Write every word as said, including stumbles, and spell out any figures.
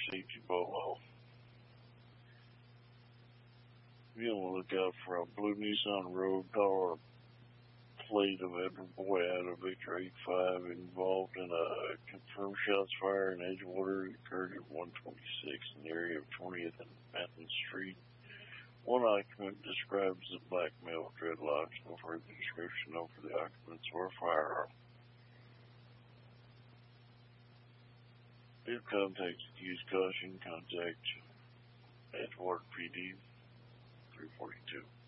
safety bolo. Be on the lookout for a blue Nissan Rogue power plate of Edward Boy out of Victor eight five involved in a confirmed shots fired in Edgewater. It occurred at one twenty-six in the area of twentieth and Mathis Street. One occupant describes the black male with dreadlocks. No further description known for the occupants or firearm. If contact use caution, contact Edgewater P D three forty-two.